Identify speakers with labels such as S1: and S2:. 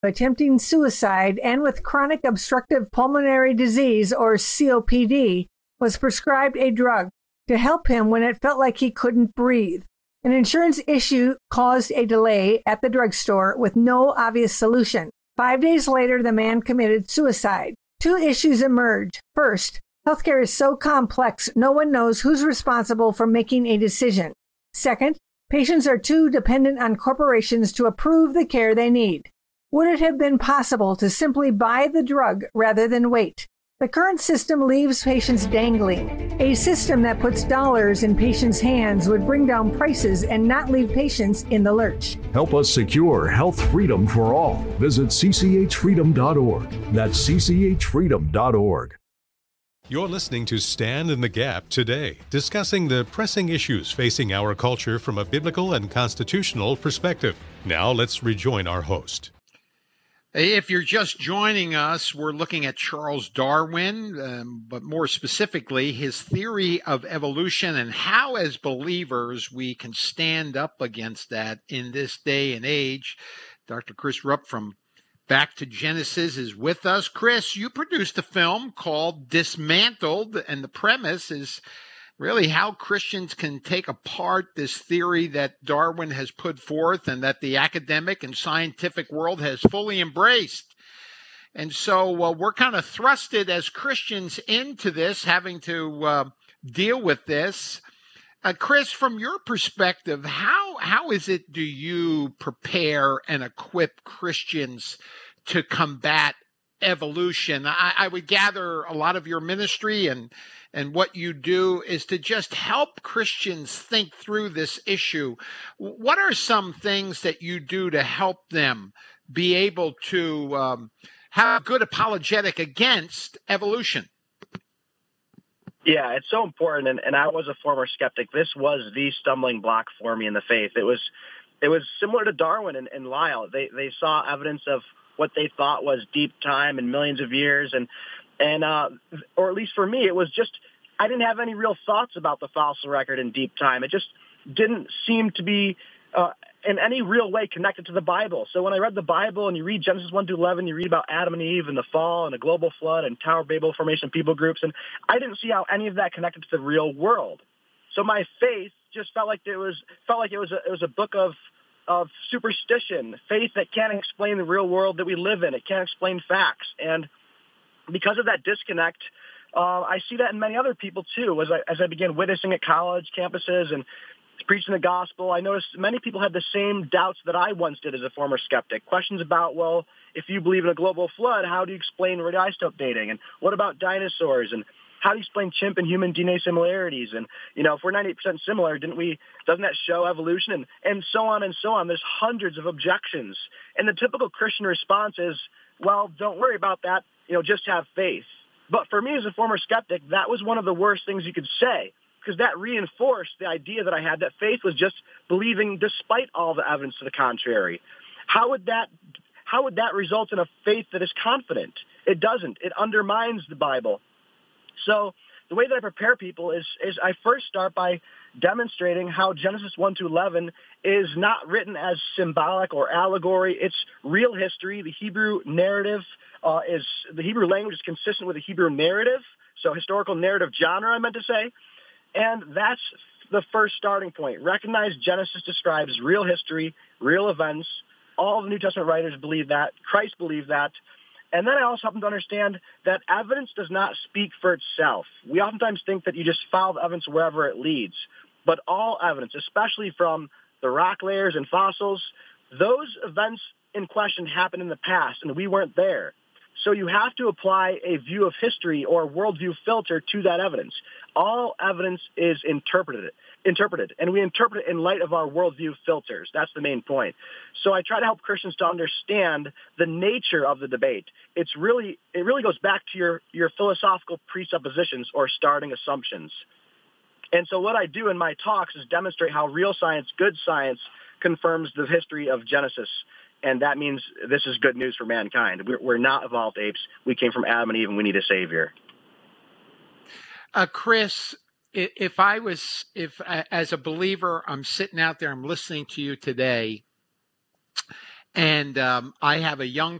S1: attempting suicide and with chronic obstructive pulmonary disease, or COPD, was prescribed a drug to help him when it felt like he couldn't breathe. An insurance issue caused a delay at the drugstore with no obvious solution. 5 days later, the man committed suicide. Two issues emerge. First, healthcare is so complex, no one knows who's responsible for making a decision. Second, patients are too dependent on corporations to approve the care they need. Would it have been possible to simply buy the drug rather than wait? The current system leaves patients dangling. A system that puts dollars in patients' hands would bring down prices and not leave patients in the lurch.
S2: Help us secure health freedom for all. Visit cchfreedom.org. That's cchfreedom.org.
S3: You're listening to Stand in the Gap today, discussing the pressing issues facing our culture from a biblical and constitutional perspective. Now let's rejoin our host.
S4: If you're just joining us, we're looking at Charles Darwin, but more specifically, his theory of evolution and how, as believers, we can stand up against that in this day and age. Dr. Chris Rupp from Back to Genesis is with us. Chris, you produced a film called Dismantled, and the premise is really how Christians can take apart this theory that Darwin has put forth and that the academic and scientific world has fully embraced. And so we're kind of thrusted as Christians into this, having to deal with this. Chris, from your perspective, how is it do you prepare and equip Christians to combat evolution? I would gather a lot of your ministry and what you do is to just help Christians think through this issue. What are some things that you do to help them be able to have a good apologetic against evolution?
S5: Yeah, it's so important, and I was a former skeptic. This was the stumbling block for me in the faith. It was similar to Darwin and Lyell. They saw evidence of what they thought was deep time and millions of years, and or at least for me, it was just I didn't have any real thoughts about the fossil record in deep time. It just didn't seem to be in any real way connected to the Bible. So when I read the Bible and you read Genesis 1-11, you read about Adam and Eve and the fall and a global flood and Tower of Babel formation of people groups, and I didn't see how any of that connected to the real world. So my faith just felt like it was a book of superstition, faith that can't explain the real world that we live in. It can't explain facts. And because of that disconnect, I see that in many other people too. As I began witnessing at college campuses and preaching the gospel, I noticed many people had the same doubts that I once did as a former skeptic. Questions about, well, if you believe in a global flood, how do you explain radioisotope dating? And what about dinosaurs? And how do you explain chimp and human DNA similarities? And, if we're 98% similar, doesn't that show evolution? And so on and so on. There's hundreds of objections. And the typical Christian response is, well, don't worry about that. Just have faith. But for me as a former skeptic, that was one of the worst things you could say, because that reinforced the idea that I had that faith was just believing despite all the evidence to the contrary. How would that result in a faith that is confident? It doesn't. It undermines the Bible. So the way that I prepare people is I first start by demonstrating how Genesis 1-11 is not written as symbolic or allegory. It's real history. The Hebrew narrative the Hebrew language is consistent with the Hebrew narrative, so historical narrative genre, I meant to say. And that's the first starting point. Recognize Genesis describes real history, real events. All the New Testament writers believe that. Christ believed that. And then I also help them to understand that evidence does not speak for itself. We oftentimes think that you just follow the evidence wherever it leads. But all evidence, especially from the rock layers and fossils, those events in question happened in the past, and we weren't there. So you have to apply a view of history or worldview filter to that evidence. All evidence is interpreted, and we interpret it in light of our worldview filters. That's the main point. So I try to help Christians to understand the nature of the debate. It really goes back to your philosophical presuppositions or starting assumptions. And so what I do in my talks is demonstrate how real science, good science, confirms the history of Genesis. And that means this is good news for mankind. We're not evolved apes. We came from Adam and Eve, and we need a savior.
S4: Chris, if as a believer, I'm sitting out there, I'm listening to you today, And I have a young